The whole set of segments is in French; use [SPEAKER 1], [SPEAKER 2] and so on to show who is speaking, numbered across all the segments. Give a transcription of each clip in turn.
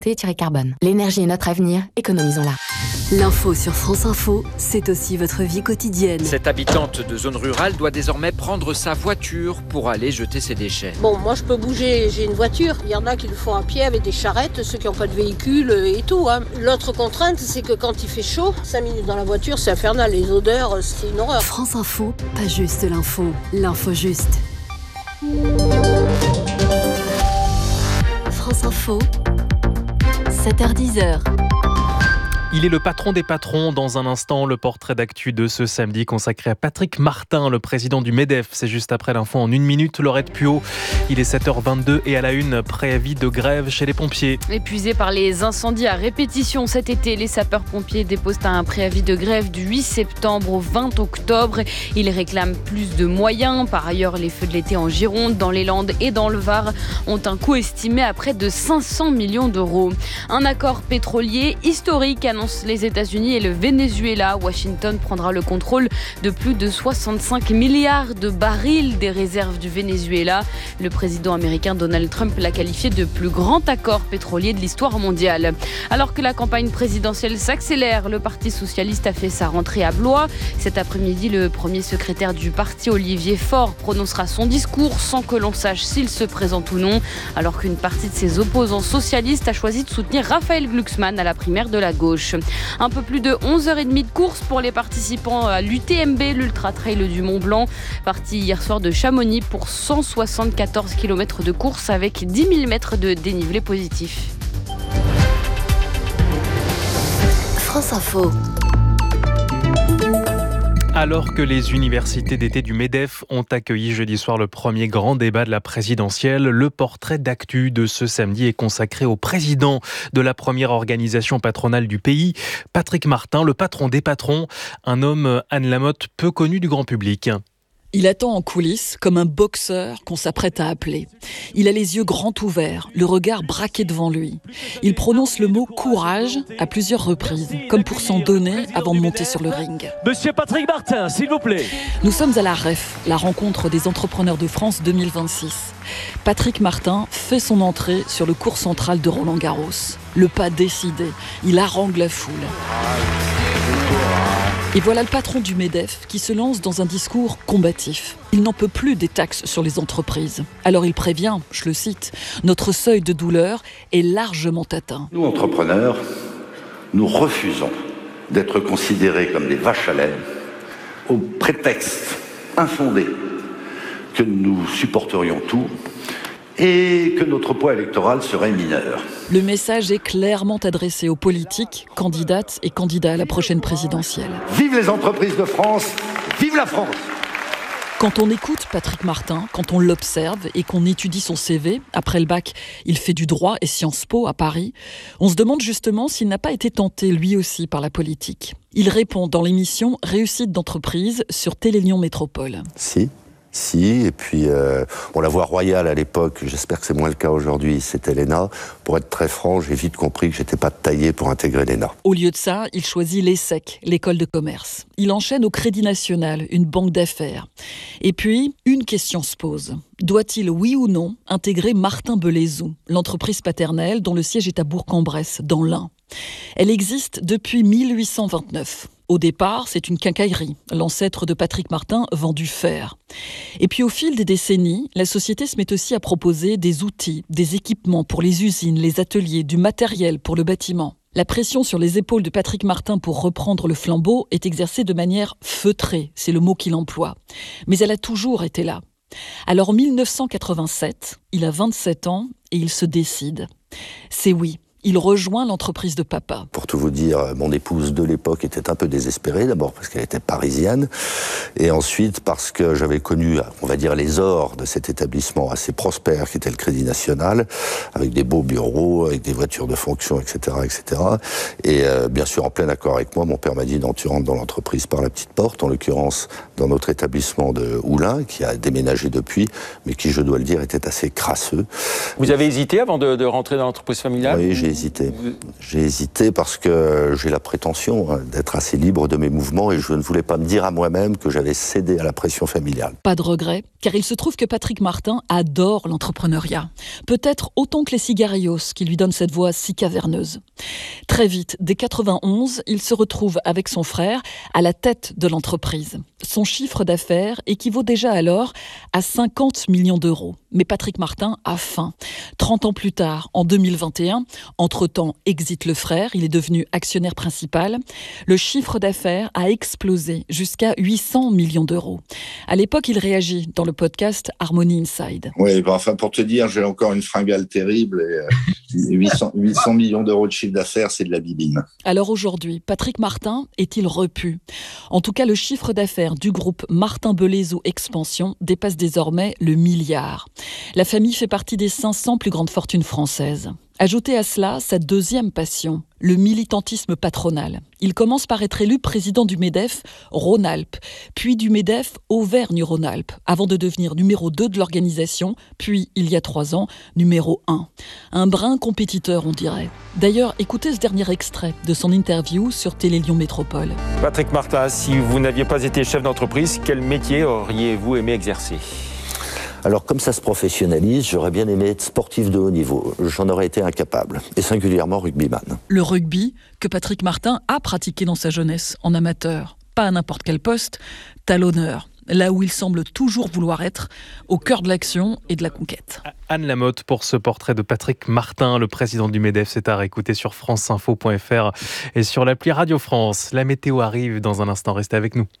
[SPEAKER 1] T-Carbone. L'énergie est notre avenir, économisons-la.
[SPEAKER 2] L'info sur France Info, c'est aussi votre vie quotidienne.
[SPEAKER 3] Cette habitante de zone rurale doit désormais prendre sa voiture pour aller jeter ses déchets.
[SPEAKER 4] Bon, moi je peux bouger, j'ai une voiture. Il y en a qui le font à pied avec des charrettes, ceux qui n'ont pas de véhicule et tout. L'autre contrainte, c'est que quand il fait chaud, 5 minutes dans la voiture, c'est infernal. Les odeurs, c'est une horreur.
[SPEAKER 2] France Info, pas juste l'info, l'info juste. France Info, 7h-10h.
[SPEAKER 5] Il est le patron des patrons. Dans un instant, le portrait d'actu de ce samedi consacré à Patrick Martin, le président du MEDEF. C'est juste après l'info en 1 minute. Laurette Puot, il est 7h22 et à la une, préavis de grève chez les pompiers.
[SPEAKER 6] Épuisés par les incendies à répétition cet été, les sapeurs-pompiers déposent un préavis de grève du 8 septembre au 20 octobre. Ils réclament plus de moyens. Par ailleurs, les feux de l'été en Gironde, dans les Landes et dans le Var ont un coût estimé à près de 500 millions d'euros. Un accord pétrolier historique annoncent les États-Unis et le Venezuela. Washington prendra le contrôle de plus de 65 milliards de barils des réserves du Venezuela. Le président américain Donald Trump l'a qualifié de plus grand accord pétrolier de l'histoire mondiale. Alors que la campagne présidentielle s'accélère, le Parti socialiste a fait sa rentrée à Blois. Cet après-midi, le premier secrétaire du parti, Olivier Faure, prononcera son discours sans que l'on sache s'il se présente ou non, alors qu'une partie de ses opposants socialistes a choisi de soutenir Raphaël Glucksmann à la primaire de la gauche. Un peu plus de 11h30 de course pour les participants à l'UTMB, l'Ultra Trail du Mont-Blanc. Parti hier soir de Chamonix pour 174 km de course avec 10 000 mètres de dénivelé positif.
[SPEAKER 2] France Info.
[SPEAKER 5] Alors que les universités d'été du MEDEF ont accueilli jeudi soir le premier grand débat de la présidentielle, le portrait d'actu de ce samedi est consacré au président de la première organisation patronale du pays, Patrick Martin, le patron des patrons, un homme, Anne Lamotte, peu connu du grand public.
[SPEAKER 7] Il attend en coulisses comme un boxeur qu'on s'apprête à appeler. Il a les yeux grands ouverts, le regard braqué devant lui. Il prononce le mot « courage » à plusieurs reprises, comme pour s'en donner avant de monter sur le ring.
[SPEAKER 8] Monsieur Patrick Martin, s'il vous plaît.
[SPEAKER 7] Nous sommes à la REF, la rencontre des entrepreneurs de France 2026. Patrick Martin fait son entrée sur le court central de Roland-Garros. Le pas décidé, il harangue la foule. Et voilà le patron du MEDEF qui se lance dans un discours combatif. Il n'en peut plus des taxes sur les entreprises. Alors il prévient, je le cite, « Notre seuil de douleur est largement atteint. »
[SPEAKER 9] Nous, entrepreneurs, nous refusons d'être considérés comme des vaches à lait au prétexte infondé que nous supporterions tout et que notre poids électoral serait mineur.
[SPEAKER 7] Le message est clairement adressé aux politiques, candidates et candidats à la prochaine présidentielle.
[SPEAKER 9] Vive les entreprises de France, vive la France!
[SPEAKER 7] Quand on écoute Patrick Martin, quand on l'observe et qu'on étudie son CV, après le bac, il fait du droit et Sciences Po à Paris, on se demande justement s'il n'a pas été tenté lui aussi par la politique. Il répond dans l'émission Réussite d'entreprise sur Télé-Lyon Métropole.
[SPEAKER 9] Si, et puis la voie royale à l'époque, j'espère que c'est moins le cas aujourd'hui, c'était l'ENA. Pour être très franc, j'ai vite compris que j'étais pas taillé pour intégrer l'ENA.
[SPEAKER 7] Au lieu de ça, il choisit l'ESSEC, l'école de commerce. Il enchaîne au Crédit National, une banque d'affaires. Et puis, une question se pose. Doit-il, oui ou non, intégrer Martin Belaizou, l'entreprise paternelle dont le siège est à Bourg-en-Bresse, dans l'Ain? Elle existe depuis 1829. Au départ, c'est une quincaillerie. L'ancêtre de Patrick Martin vend du fer. Et puis au fil des décennies, la société se met aussi à proposer des outils, des équipements pour les usines, les ateliers, du matériel pour le bâtiment. La pression sur les épaules de Patrick Martin pour reprendre le flambeau est exercée de manière feutrée, c'est le mot qu'il emploie. Mais elle a toujours été là. Alors en 1987, il a 27 ans et il se décide. C'est oui. Il rejoint l'entreprise de papa.
[SPEAKER 9] Pour tout vous dire, mon épouse de l'époque était un peu désespérée, d'abord parce qu'elle était parisienne, et ensuite parce que j'avais connu, on va dire, les ors de cet établissement assez prospère qui était le Crédit National, avec des beaux bureaux, avec des voitures de fonction, etc., etc. Et bien sûr, en plein accord avec moi, mon père m'a dit « Non, tu rentres dans l'entreprise par la petite porte », en l'occurrence dans notre établissement de Oulin, qui a déménagé depuis, mais qui, je dois le dire, était assez crasseux.
[SPEAKER 3] Vous avez hésité avant de rentrer dans l'entreprise familiale ?
[SPEAKER 9] Oui, j'ai hésité. J'ai hésité parce que j'ai la prétention d'être assez libre de mes mouvements et je ne voulais pas me dire à moi-même que j'avais cédé à la pression familiale.
[SPEAKER 7] Pas de regret, car il se trouve que Patrick Martin adore l'entrepreneuriat. Peut-être autant que les cigarios qui lui donnent cette voix si caverneuse. Très vite, dès 91, il se retrouve avec son frère à la tête de l'entreprise. Son chiffre d'affaires équivaut déjà alors à 50 millions d'euros. Mais Patrick Martin a faim. 30 ans plus tard, en 2021, entre-temps, exit le frère, il est devenu actionnaire principal. Le chiffre d'affaires a explosé jusqu'à 800 millions d'euros. À l'époque, il réagit dans le podcast Harmony Inside.
[SPEAKER 9] Oui, pour te dire, j'ai encore une fringale terrible et 800 millions d'euros de chiffre d'affaires, c'est de la bibine.
[SPEAKER 7] Alors aujourd'hui, Patrick Martin est-il repu ? En tout cas, le chiffre d'affaires du groupe Martin Belezo Expansion dépasse désormais le milliard. La famille fait partie des 500 plus grandes fortunes françaises. Ajoutez à cela sa deuxième passion, le militantisme patronal. Il commence par être élu président du MEDEF Rhône-Alpes, puis du MEDEF Auvergne-Rhône-Alpes, avant de devenir numéro 2 de l'organisation, puis, il y a 3 ans, numéro 1. Un brin compétiteur, on dirait. D'ailleurs, écoutez ce dernier extrait de son interview sur Télé Lyon Métropole.
[SPEAKER 8] Patrick Martin, si vous n'aviez pas été chef d'entreprise, quel métier auriez-vous aimé exercer ?
[SPEAKER 9] Alors, comme ça se professionnalise, j'aurais bien aimé être sportif de haut niveau. J'en aurais été incapable, et singulièrement rugbyman.
[SPEAKER 7] Le rugby que Patrick Martin a pratiqué dans sa jeunesse, en amateur. Pas à n'importe quel poste, talonneur. Là où il semble toujours vouloir être, au cœur de l'action et de la conquête.
[SPEAKER 5] Anne Lamotte pour ce portrait de Patrick Martin, le président du MEDEF. C'est à réécouter sur franceinfo.fr et sur l'appli Radio France. La météo arrive dans un instant, restez avec nous.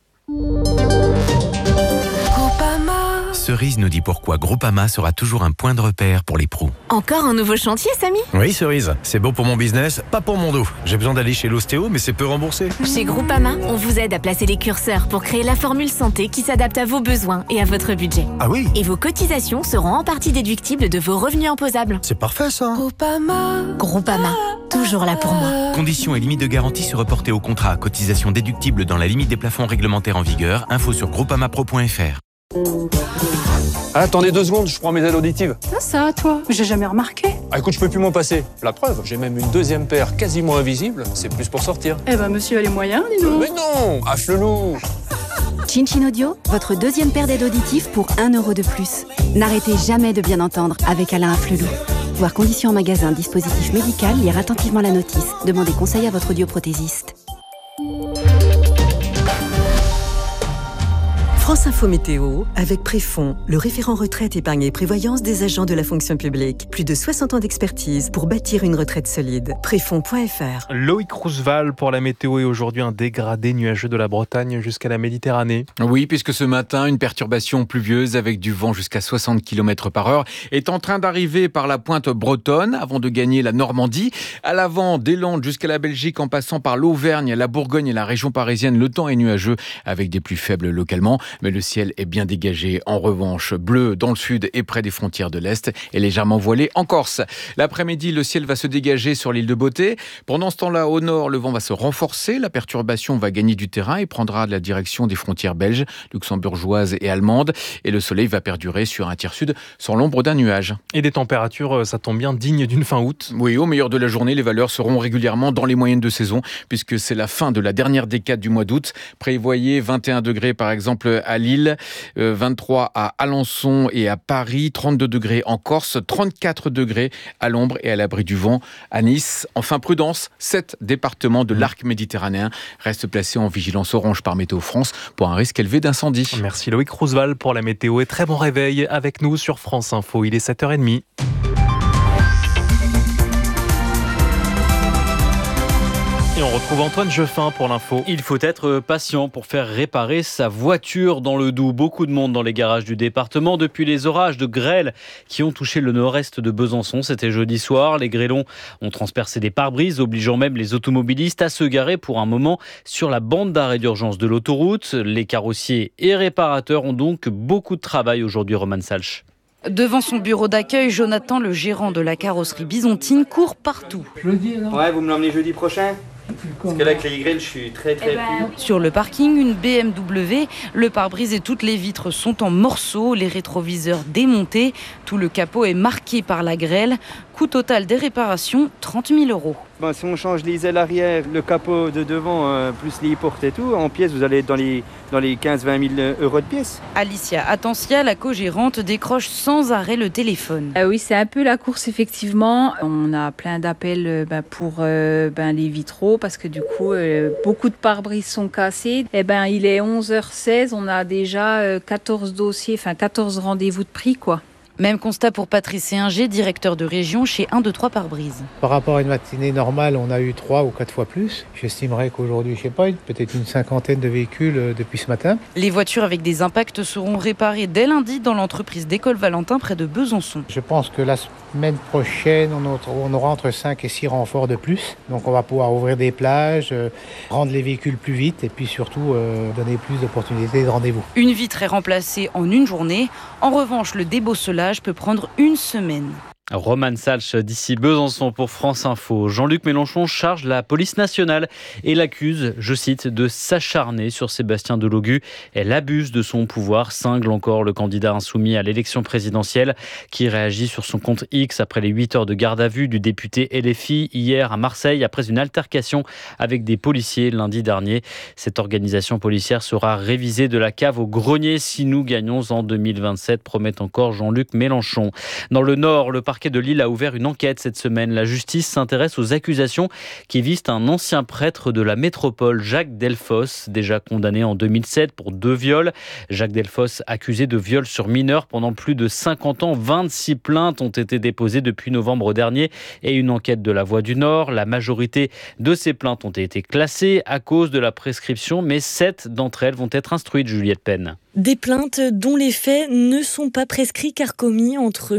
[SPEAKER 10] Cerise nous dit pourquoi Groupama sera toujours un point de repère pour les pros.
[SPEAKER 11] Encore un nouveau chantier, Samy ?
[SPEAKER 12] Oui, Cerise. C'est bon pour mon business, pas pour mon dos. J'ai besoin d'aller chez l'ostéo, mais c'est peu remboursé.
[SPEAKER 11] Chez Groupama, on vous aide à placer les curseurs pour créer la formule santé qui s'adapte à vos besoins et à votre budget.
[SPEAKER 12] Ah oui ?
[SPEAKER 11] Et vos cotisations seront en partie déductibles de vos revenus imposables.
[SPEAKER 12] C'est parfait, ça.
[SPEAKER 11] Groupama, toujours là pour moi.
[SPEAKER 10] Conditions et limites de garantie se reporter au contrat. Cotisation déductible dans la limite des plafonds réglementaires en vigueur. Info sur groupamapro.fr.
[SPEAKER 13] Attendez 2 secondes, je prends mes aides auditives.
[SPEAKER 14] Ça, toi, j'ai jamais remarqué.
[SPEAKER 13] Ah écoute, je peux plus m'en passer. La preuve, j'ai même une deuxième paire quasiment invisible. C'est plus pour sortir.
[SPEAKER 14] Eh ben, monsieur a les moyens, dis donc.
[SPEAKER 13] Mais non, à Flelou.
[SPEAKER 15] Chin Audio, votre deuxième paire d'aides auditives pour 1 euro de plus. N'arrêtez jamais de bien entendre avec Alain Afflelou. Voir conditions en magasin, dispositif médical, lire attentivement la notice. Demandez conseil à votre audioprothésiste.
[SPEAKER 2] France Info Météo, avec Préfond, le référent retraite, épargne et prévoyance des agents de la fonction publique. Plus de 60 ans d'expertise pour bâtir une retraite solide. Préfond.fr.
[SPEAKER 5] Loïc Roosevelt pour la météo et aujourd'hui un dégradé nuageux de la Bretagne jusqu'à la Méditerranée.
[SPEAKER 3] Oui, puisque ce matin, une perturbation pluvieuse avec du vent jusqu'à 60 km/h est en train d'arriver par la pointe bretonne avant de gagner la Normandie. À l'avant, des Landes jusqu'à la Belgique en passant par l'Auvergne, la Bourgogne et la région parisienne, le temps est nuageux avec des pluies faibles localement. Mais le ciel est bien dégagé. En revanche, bleu dans le sud et près des frontières de l'Est et légèrement voilé en Corse. L'après-midi, le ciel va se dégager sur l'île de Beauté. Pendant ce temps-là, au nord, le vent va se renforcer. La perturbation va gagner du terrain et prendra la direction des frontières belges, luxembourgeoises et allemandes. Et le soleil va perdurer sur un tiers sud sans l'ombre d'un nuage.
[SPEAKER 5] Et des températures, ça tombe bien, dignes d'une fin août.
[SPEAKER 3] Oui, au meilleur de la journée, les valeurs seront régulièrement dans les moyennes de saison puisque c'est la fin de la dernière décade du mois d'août. Prévoyez 21 degrés par exemple à Lille, 23 à Alençon et à Paris, 32 degrés en Corse, 34 degrés à l'ombre et à l'abri du vent à Nice. Enfin, prudence, 7 départements de l'arc méditerranéen restent placés en vigilance orange par Météo France pour un risque élevé d'incendie.
[SPEAKER 5] Merci Loïc Roosevelt pour la météo et très bon réveil avec nous sur France Info. Il est 7h30. Et on retrouve Antoine Jeffin pour l'info.
[SPEAKER 16] Il faut être patient pour faire réparer sa voiture dans le Doubs. Beaucoup de monde dans les garages du département depuis les orages de grêle qui ont touché le nord-est de Besançon. C'était jeudi soir. Les grêlons ont transpercé des pare-brises, obligeant même les automobilistes à se garer pour un moment sur la bande d'arrêt d'urgence de l'autoroute. Les carrossiers et réparateurs ont donc beaucoup de travail aujourd'hui, Roman Salch.
[SPEAKER 17] Devant son bureau d'accueil, Jonathan, le gérant de la carrosserie byzantine, court partout.
[SPEAKER 18] Jeudi, non ? Ouais, vous me l'emmenez jeudi prochain ?
[SPEAKER 16] Parce que là, avec les Y, je suis très pris.
[SPEAKER 17] Sur le parking, une BMW, le pare-brise et toutes les vitres sont en morceaux, les rétroviseurs démontés, tout le capot est marqué par la grêle. Coût total des réparations, 30 000 €.
[SPEAKER 18] Si on change les ailes arrière, le capot de devant, plus les portes et tout, en pièces, vous allez être dans les 15-20 000 € de pièces.
[SPEAKER 17] Alicia Attentia, la co-gérante, décroche sans arrêt le téléphone.
[SPEAKER 19] Oui, c'est un peu la course, effectivement. On a plein d'appels pour les vitraux, parce que du coup, beaucoup de pare-brises sont cassés. Il est 11h16, on a déjà 14 dossiers, 14 rendez-vous de prix, quoi.
[SPEAKER 17] Même constat pour Patrice Inger, directeur de région chez 1, 2, 3 pare-brise.
[SPEAKER 20] Par rapport à une matinée normale, on a eu 3 ou 4 fois plus. J'estimerais qu'aujourd'hui, peut-être une cinquantaine de véhicules depuis ce matin.
[SPEAKER 17] Les voitures avec des impacts seront réparées dès lundi dans l'entreprise d'École Valentin près de Besançon.
[SPEAKER 20] Je pense que la semaine prochaine, on aura entre 5 et 6 renforts de plus. Donc on va pouvoir ouvrir des plages, rendre les véhicules plus vite et puis surtout donner plus d'opportunités de rendez-vous.
[SPEAKER 17] Une vitre est remplacée en une journée. En revanche, le débosselage peut prendre une semaine.
[SPEAKER 16] Roman Salch d'ici Besançon pour France Info. Jean-Luc Mélenchon charge la police nationale et l'accuse, je cite, de s'acharner sur Sébastien Delogu. Elle abuse de son pouvoir, cingle encore le candidat insoumis à l'élection présidentielle qui réagit sur son compte X après les 8 heures de garde à vue du député LFI hier à Marseille après une altercation avec des policiers lundi dernier. Cette organisation policière sera révisée de la cave au grenier si nous gagnons en 2027, promet encore Jean-Luc Mélenchon. Dans le Nord, le parquet de Lille a ouvert une enquête cette semaine. La justice s'intéresse aux accusations qui visent un ancien prêtre de la métropole, Jacques Delfosse, déjà condamné en 2007 pour 2 viols. Jacques Delfosse, accusé de viol sur mineurs pendant plus de 50 ans. 26 plaintes ont été déposées depuis novembre dernier et une enquête de la Voix du Nord. La majorité de ces plaintes ont été classées à cause de la prescription, mais 7 d'entre elles vont être instruites, Juliette Penn.
[SPEAKER 21] Des plaintes dont les faits ne sont pas prescrits car commis entre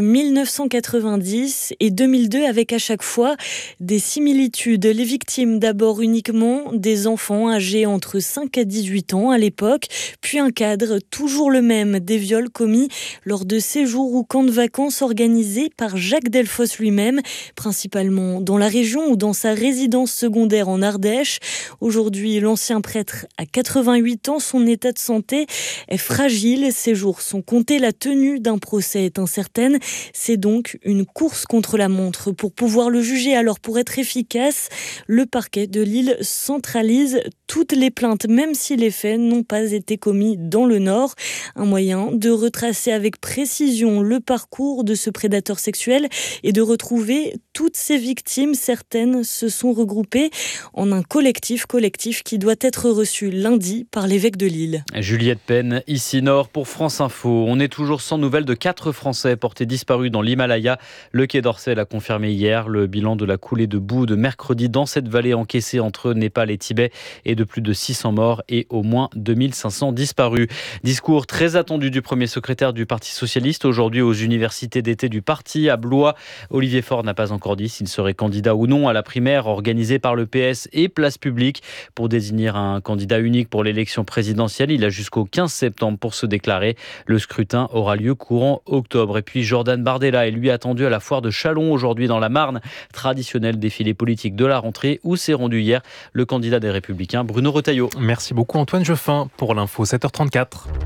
[SPEAKER 21] 1990 et 2002 avec à chaque fois des similitudes. Les victimes d'abord uniquement des enfants âgés entre 5 à 18 ans à l'époque, puis un cadre toujours le même, des viols commis lors de séjours ou camps de vacances organisés par Jacques Delfosse lui-même, principalement dans la région ou dans sa résidence secondaire en Ardèche. Aujourd'hui, l'ancien prêtre a 88 ans, son état de santé est fragile, ses jours sont comptés, la tenue d'un procès est incertaine. C'est donc une course contre la montre pour pouvoir le juger. Alors pour être efficace, le parquet de Lille centralise toutes les plaintes, même si les faits n'ont pas été commis dans le Nord. Un moyen de retracer avec précision le parcours de ce prédateur sexuel et de retrouver toutes ces victimes. Certaines se sont regroupées en un collectif qui doit être reçu lundi par l'évêque de Lille.
[SPEAKER 16] Juliette Penn, ici Nord pour France Info. On est toujours sans nouvelles de 4 Français portés disparus dans l'Himalaya. Le Quai d'Orsay l'a confirmé hier. Le bilan de la coulée de boue de mercredi dans cette vallée encaissée entre Népal et Tibet est de plus de 600 morts et au moins 2500 disparus. Discours très attendu du premier secrétaire du Parti socialiste aujourd'hui aux universités d'été du parti à Blois. Olivier Faure n'a pas encore dit s'il serait candidat ou non à la primaire organisée par le PS et Place Publique pour désigner un candidat unique pour l'élection présidentielle. Il a jusqu'au 15 septembre pour se déclarer. Le scrutin aura lieu courant octobre. Et puis Jordan Bardella est lui attendu à la foire de Châlons aujourd'hui dans la Marne. Traditionnel défilé politique de la rentrée où s'est rendu hier le candidat des Républicains Bruno Retailleau.
[SPEAKER 5] Merci beaucoup Antoine Jeffin pour l'info 7h34.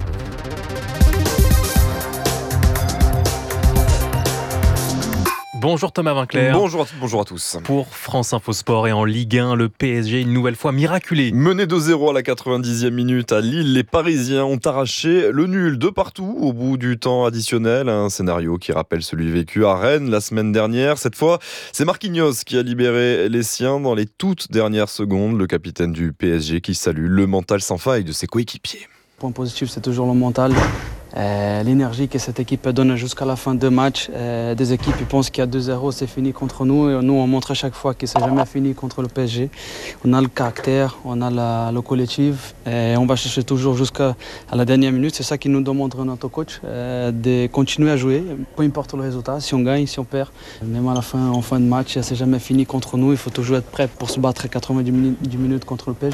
[SPEAKER 5] Bonjour Thomas Vinclair.
[SPEAKER 22] Bonjour à tous.
[SPEAKER 5] Pour France Info Sport et en Ligue 1, le PSG une nouvelle fois miraculé.
[SPEAKER 22] Mené 2-0 à la 90e minute à Lille, les Parisiens ont arraché le nul de partout au bout du temps additionnel. Un scénario qui rappelle celui vécu à Rennes la semaine dernière. Cette fois, c'est Marquinhos qui a libéré les siens dans les toutes dernières secondes. Le capitaine du PSG qui salue le mental sans faille de ses coéquipiers.
[SPEAKER 23] Point positif, c'est toujours le mental. L'énergie que cette équipe donne jusqu'à la fin de match. Des équipes qui pensent qu'il y a 2-0, c'est fini contre nous. Et nous, on montre à chaque fois que c'est jamais fini contre le PSG. On a le caractère, on a le collectif. Et on va chercher toujours jusqu'à la dernière minute. C'est ça qui nous demande notre coach, de continuer à jouer, peu importe le résultat, si on gagne, si on perd. Même à la fin, en fin de match, c'est jamais fini contre nous. Il faut toujours être prêt pour se battre 90 minutes contre le PSG.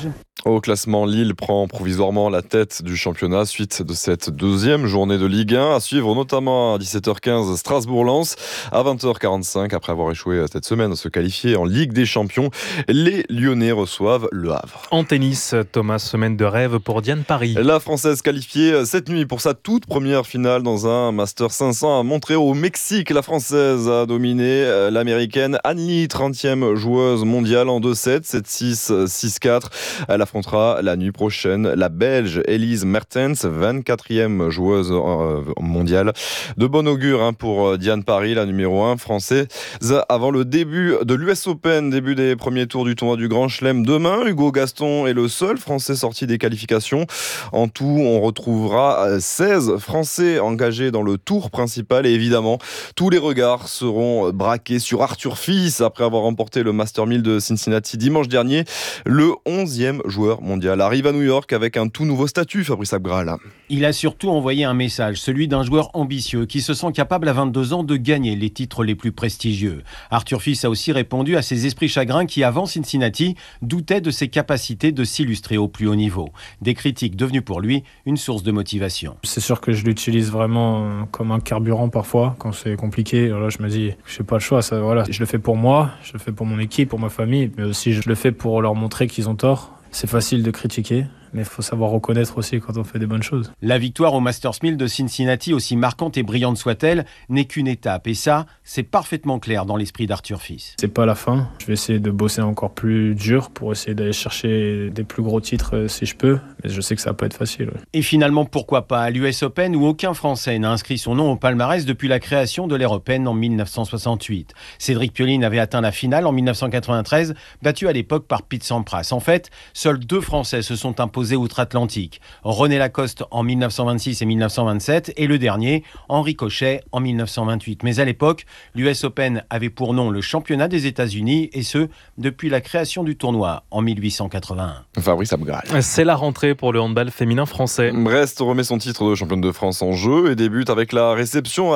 [SPEAKER 22] Au classement, Lille prend provisoirement la tête du championnat suite de cette deuxième journée de Ligue 1. À suivre notamment à 17h15 Strasbourg-Lens. À 20h45, après avoir échoué cette semaine à se qualifier en Ligue des Champions, les Lyonnais reçoivent Le Havre.
[SPEAKER 5] En tennis, Thomas, semaine de rêve pour Diane Paris.
[SPEAKER 22] La Française qualifiée cette nuit pour sa toute première finale dans un Master 500 à Montréal au Mexique. La Française a dominé l'Américaine An Lee, 30e joueuse mondiale en 2-7, 7-6, 6-4. Elle affrontera la nuit prochaine la Belge Elise Mertens, 24e joueuse mondiale. De bon augure pour Diane Paris, la numéro 1 française, avant le début de l'US Open, début des premiers tours du tournoi du Grand Chelem demain. Hugo Gaston est le seul Français sorti des qualifications. En tout, on retrouvera 16 Français engagés dans le tour principal et évidemment, tous les regards seront braqués sur Arthur Fils après avoir remporté le Master 1000 de Cincinnati dimanche dernier. Le 11e joueur mondial arrive à New York avec un tout nouveau statut, Fabrice Abgral.
[SPEAKER 1] Il a surtout envoyé un message, celui d'un joueur ambitieux qui se sent capable à 22 ans de gagner les titres les plus prestigieux. Arthur Fils a aussi répondu à ses esprits chagrins qui, avant Cincinnati, doutaient de ses capacités de s'illustrer au plus haut niveau. Des critiques devenues pour lui une source de motivation.
[SPEAKER 4] C'est sûr que je l'utilise vraiment comme un carburant parfois, quand c'est compliqué. Là, je me dis, je n'ai pas le choix. Je le fais pour moi, je le fais pour mon équipe, pour ma famille, mais aussi je le fais pour leur montrer qu'ils ont tort. C'est facile de critiquer, mais il faut savoir reconnaître aussi quand on fait des bonnes choses.
[SPEAKER 1] La victoire au Masters 1000 de Cincinnati, aussi marquante et brillante soit-elle, n'est qu'une étape. Et ça, c'est parfaitement clair dans l'esprit d'Arthur Fils.
[SPEAKER 4] C'est pas la fin. Je vais essayer de bosser encore plus dur pour essayer d'aller chercher des plus gros titres si je peux. Mais je sais que ça va pas être facile. Ouais.
[SPEAKER 1] Et finalement, pourquoi pas à l'US Open où aucun Français n'a inscrit son nom au palmarès depuis la création de l'ère Open en 1968. Cédric Pioline avait atteint la finale en 1993, battu à l'époque par Pete Sampras. En fait, seuls 2 Français se sont imposés outre-Atlantique. René Lacoste en 1926 et 1927 et le dernier, Henri Cochet en 1928. Mais à l'époque, l'US Open avait pour nom le championnat des États-Unis et ce, depuis la création du tournoi en 1881.
[SPEAKER 22] Fabrice Abgral.
[SPEAKER 5] C'est la rentrée pour le handball féminin français.
[SPEAKER 22] Brest remet son titre de championne de France en jeu et débute avec la réception à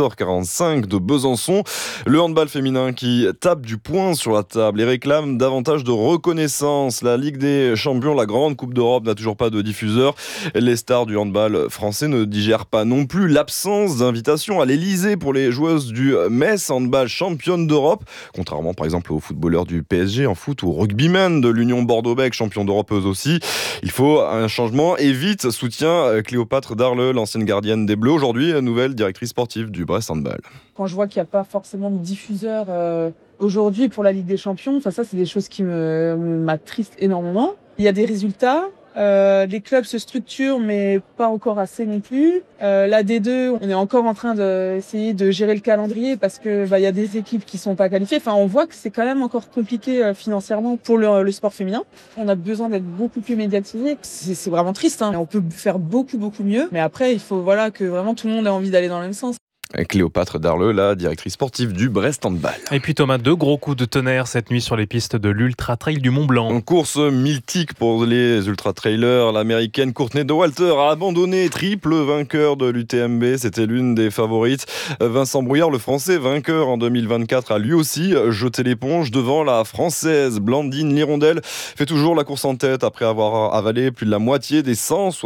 [SPEAKER 22] 17h45 de Besançon. Le handball féminin qui tape du poing sur la table et réclame davantage de reconnaissance. La Ligue des Champions, la grande Coupe d'Europe, n'a toujours pas de diffuseur. Les stars du handball français ne digèrent pas non plus l'absence d'invitation à l'Elysée pour les joueuses du Metz, handball championne d'Europe, contrairement par exemple aux footballeurs du PSG en foot ou aux rugbymen de l'Union Bordeaux-Bègles, champion d'Europe eux aussi. Il faut un changement et vite, soutient Cléopâtre Darleux, l'ancienne gardienne des Bleus, aujourd'hui nouvelle directrice sportive du Brest Handball.
[SPEAKER 6] Quand je vois qu'il n'y a pas forcément de diffuseur aujourd'hui pour la Ligue des Champions, ça c'est des choses qui m'attristent énormément. Il y a des résultats, les clubs se structurent mais pas encore assez non plus. La D2, on est encore en train d'essayer de gérer le calendrier parce que y a des équipes qui sont pas qualifiées. Enfin, on voit que c'est quand même encore compliqué financièrement pour le sport féminin. On a besoin d'être beaucoup plus médiatisé. C'est vraiment triste, hein. On peut faire beaucoup mieux, mais après il faut que vraiment tout le monde ait envie d'aller dans le même sens.
[SPEAKER 22] Cléopâtre Darleux, la directrice sportive du Brest Handball.
[SPEAKER 5] Et puis Thomas, 2 gros coups de tonnerre cette nuit sur les pistes de l'Ultra Trail du Mont Blanc.
[SPEAKER 22] En course mythique pour les ultra trailers, l'américaine Courtney Dauwalter a abandonné, triple vainqueur de l'UTMB, c'était l'une des favorites. Vincent Brouillard, le français vainqueur en 2024, a lui aussi jeté l'éponge devant la française Blandine Lirondelle. Fait toujours la course en tête après avoir avalé plus de la moitié des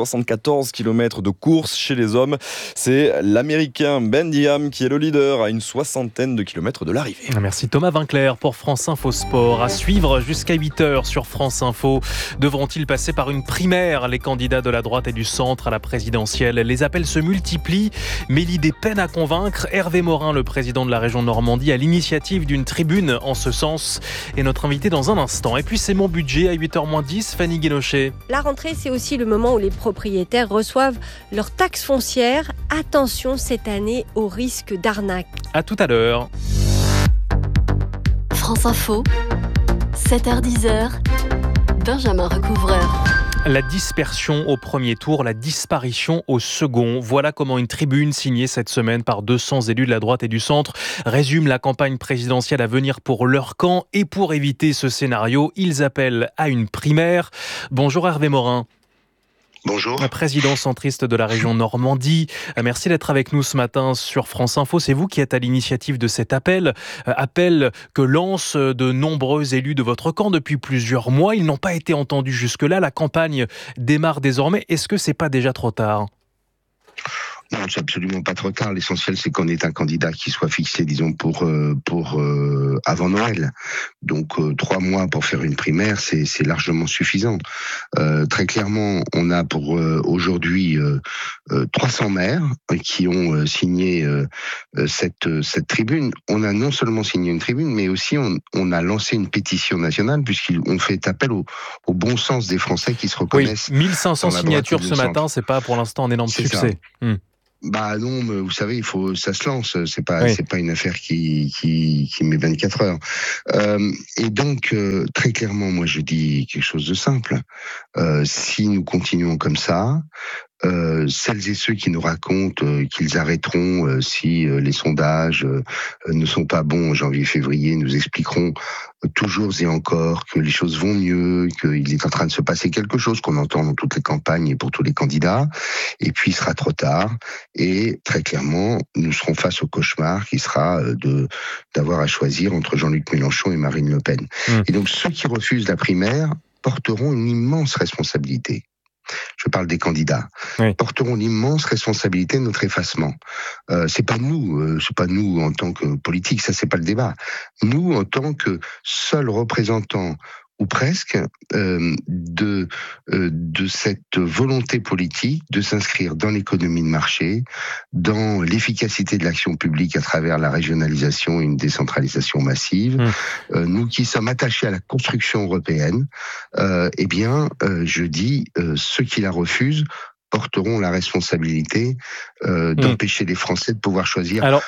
[SPEAKER 22] 174 km de course chez les hommes. C'est l'américain Ben Diam qui est le leader à une 60aine de kilomètres de l'arrivée.
[SPEAKER 5] Merci Thomas Vinclair pour France Info Sport. À suivre jusqu'à 8h sur France Info. Devront-ils passer par une primaire, les candidats de la droite et du centre à la présidentielle? Les appels se multiplient, mais l'idée peine à convaincre. Hervé Morin, le président de la région Normandie, à l'initiative d'une tribune en ce sens, est notre invité dans un instant. Et puis c'est mon budget à 8h-10, Fanny Guénochet.
[SPEAKER 24] La rentrée, c'est aussi le moment où les propriétaires reçoivent leur taxe foncière. Attention cette année au risque d'arnaque.
[SPEAKER 5] À tout à l'heure.
[SPEAKER 25] France Info, 7h-10h, Benjamin Recouvreur.
[SPEAKER 5] La dispersion au premier tour, la disparition au second. Voilà comment une tribune signée cette semaine par 200 élus de la droite et du centre résume la campagne présidentielle à venir pour leur camp. Et pour éviter ce scénario, ils appellent à une primaire. Bonjour Hervé Morin.
[SPEAKER 7] Bonjour.
[SPEAKER 5] Président centriste de la région Normandie. Merci d'être avec nous ce matin sur France Info. C'est vous qui êtes à l'initiative de cet appel que lancent de nombreux élus de votre camp depuis plusieurs mois. Ils n'ont pas été entendus jusque-là. La campagne démarre désormais. Est-ce que c'est pas déjà trop tard ?
[SPEAKER 7] Non, c'est absolument pas trop tard. L'essentiel, c'est qu'on ait un candidat qui soit fixé, disons, pour avant Noël. Donc, 3 mois pour faire une primaire, c'est largement suffisant. Très clairement, on a pour aujourd'hui 300 maires qui ont signé cette tribune. On a non seulement signé une tribune, mais aussi on a lancé une pétition nationale puisqu'on fait appel au bon sens des Français qui se reconnaissent.
[SPEAKER 5] Oui, 1500 signatures ce matin, c'est pas pour l'instant un énorme succès.
[SPEAKER 7] Bah non, mais vous savez, ça se lance. C'est pas une affaire qui met 24 heures. Et donc, très clairement, moi, je dis quelque chose de simple. Si nous continuons comme ça, celles et ceux qui nous racontent qu'ils arrêteront si les sondages ne sont pas bons en janvier-février nous expliqueront toujours et encore que les choses vont mieux, qu'il est en train de se passer quelque chose qu'on entend dans toutes les campagnes et pour tous les candidats, et puis il sera trop tard, et très clairement, nous serons face au cauchemar qui sera d'avoir à choisir entre Jean-Luc Mélenchon et Marine Le Pen. Et donc ceux qui refusent la primaire porteront une immense responsabilité. Je parle des candidats, porteront l'immense responsabilité de notre effacement. C'est pas nous en tant que politiques, ça c'est pas le débat. Nous, en tant que seuls représentants ou presque de cette volonté politique de s'inscrire dans l'économie de marché, dans l'efficacité de l'action publique à travers la régionalisation et une décentralisation massive. Nous qui sommes attachés à la construction européenne, je dis ceux qui la refusent porteront la responsabilité d'empêcher les Français de pouvoir choisir. Alors,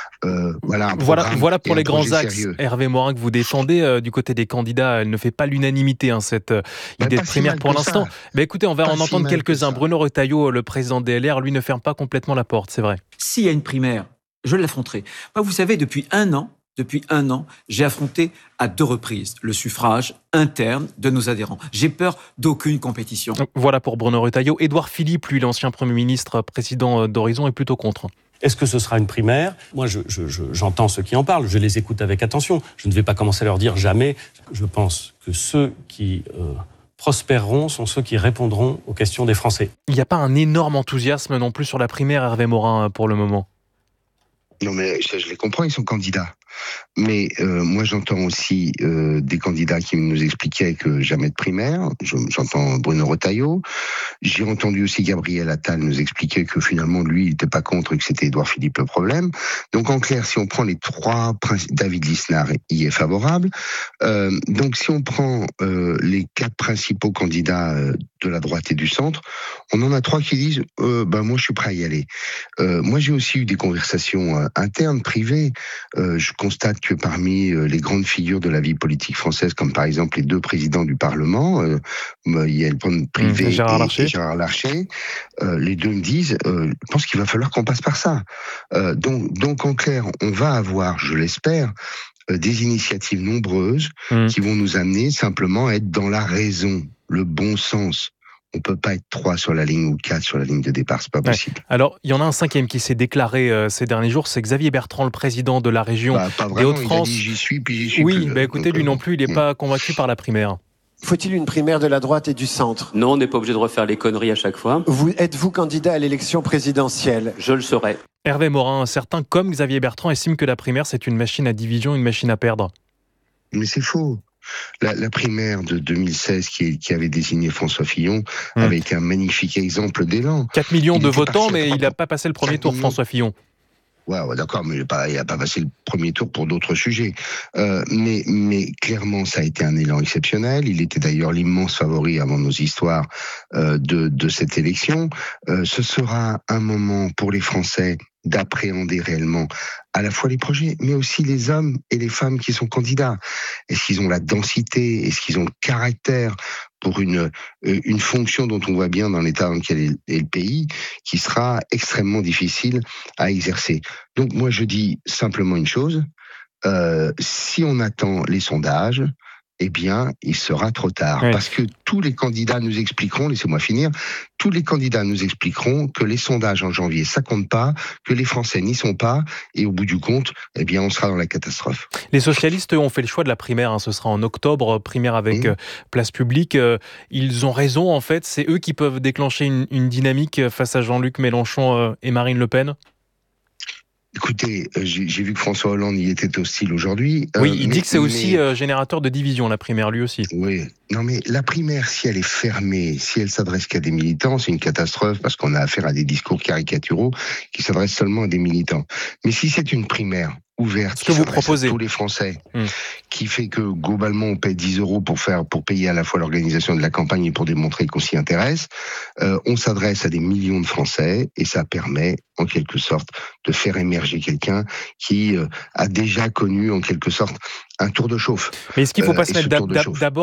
[SPEAKER 5] voilà pour les grands axes, sérieux. Hervé Morin, que vous défendez. Du côté des candidats, elle ne fait pas l'unanimité, cette idée de primaire pour l'instant. Mais écoutez, on va en entendre quelques-uns. Bruno Retailleau, le président DLR, lui ne ferme pas complètement la porte, c'est vrai.
[SPEAKER 8] S'il y a une primaire, je l'affronterai. Moi, vous savez, depuis un an, j'ai affronté à 2 reprises le suffrage interne de nos adhérents. J'ai peur d'aucune compétition.
[SPEAKER 5] Voilà pour Bruno Retailleau. Édouard Philippe, lui, l'ancien Premier ministre, président d'Horizon, est plutôt contre.
[SPEAKER 9] Est-ce que ce sera une primaire ? Moi, j'entends ceux qui en parlent, je les écoute avec attention. Je ne vais pas commencer à leur dire jamais. Je pense que ceux qui prospéreront sont ceux qui répondront aux questions des Français.
[SPEAKER 5] Il n'y a pas un énorme enthousiasme non plus sur la primaire, Hervé Morin, pour le moment.
[SPEAKER 7] Non mais je les comprends, ils sont candidats. Mais moi j'entends aussi des candidats qui nous expliquaient que jamais de primaire. J'entends Bruno Retailleau. J'ai entendu aussi Gabriel Attal nous expliquer que finalement lui il n'était pas contre et que c'était Édouard Philippe le problème. Donc en clair, si on prend les 3, David Lisnard y est favorable. Donc si on prend les 4 principaux candidats de la droite et du centre, on en a 3 qui disent moi je suis prêt à y aller. Moi j'ai aussi eu des conversations internes, privées. Je constate que parmi les grandes figures de la vie politique française, comme par exemple les 2 présidents du Parlement, Yael Braun-Pivet et Gérard Larcher, les 2 me disent, je pense qu'il va falloir qu'on passe par ça. Donc en clair, on va avoir, je l'espère, des initiatives nombreuses qui vont nous amener simplement à être dans la raison, le bon sens. On peut pas être 3 sur la ligne ou 4 sur la ligne de départ, c'est pas possible.
[SPEAKER 5] Alors, il y en a un 5e qui s'est déclaré ces derniers jours, c'est Xavier Bertrand, le président de la région des Hauts-de-France.
[SPEAKER 7] Il a dit j'y suis, puis j'y suis
[SPEAKER 5] plus.
[SPEAKER 7] Oui,
[SPEAKER 5] écoutez, lui non plus, il n'est pas convaincu par la primaire.
[SPEAKER 11] Faut-il une primaire de la droite et du centre ?
[SPEAKER 12] Non, on n'est pas obligé de refaire les conneries à chaque fois.
[SPEAKER 11] Êtes-vous candidat à l'élection présidentielle ?
[SPEAKER 12] Je le serai.
[SPEAKER 5] Hervé Morin, certains comme Xavier Bertrand estiment que la primaire c'est une machine à division, une machine à perdre.
[SPEAKER 7] Mais c'est faux. La primaire de 2016 qui avait désigné François Fillon avec un magnifique exemple d'élan.
[SPEAKER 5] 4 millions de votants, mais il n'a pas passé le premier tour, François Fillon.
[SPEAKER 7] Ouais, d'accord, mais il n'a pas passé le premier tour pour d'autres sujets. Mais clairement, ça a été un élan exceptionnel. Il était d'ailleurs l'immense favori avant nos histoires de cette élection. Ce sera un moment pour les Français d'appréhender réellement à la fois les projets, mais aussi les hommes et les femmes qui sont candidats. Est-ce qu'ils ont la densité? Est-ce qu'ils ont le caractère pour une fonction dont on voit bien dans l'état dans lequel est le pays, qui sera extrêmement difficile à exercer. Donc moi je dis simplement une chose, si on attend les sondages, eh bien, il sera trop tard.
[SPEAKER 5] Ouais.
[SPEAKER 7] Parce que tous les candidats nous expliqueront, laissez-moi finir, tous les candidats nous expliqueront que les sondages en janvier, ça compte pas, que les Français n'y sont pas, et au bout du compte, eh bien, on sera dans la catastrophe.
[SPEAKER 5] Les socialistes, eux, ont fait le choix de la primaire. Ce sera en octobre, primaire avec Place Publique. Ils ont raison, en fait. C'est eux qui peuvent déclencher une dynamique face à Jean-Luc Mélenchon et Marine Le Pen.
[SPEAKER 7] Écoutez, j'ai vu que François Hollande y était hostile aujourd'hui.
[SPEAKER 5] Oui, il dit que c'est aussi générateur de division, la primaire, lui aussi.
[SPEAKER 7] Oui. Non, mais la primaire, si elle est fermée, si elle s'adresse qu'à des militants, c'est une catastrophe parce qu'on a affaire à des discours caricaturaux qui s'adressent seulement à des militants. Mais si c'est une primaire ouverte,
[SPEAKER 5] ce que vous proposez,
[SPEAKER 7] tous les Français, qui fait que globalement on paie 10 € pour payer à la fois l'organisation de la campagne et pour démontrer qu'on s'y intéresse, on s'adresse à des millions de Français et ça permet en quelque sorte de faire émerger quelqu'un qui a déjà connu en quelque sorte un tour de chauffe.
[SPEAKER 5] Mais est-ce qu'il ne faut pas se mettre d'abord